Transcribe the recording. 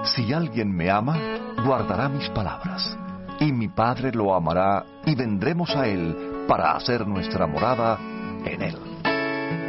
Si alguien me ama, guardará mis palabras, y mi Padre lo amará, y vendremos a él para hacer nuestra morada en él.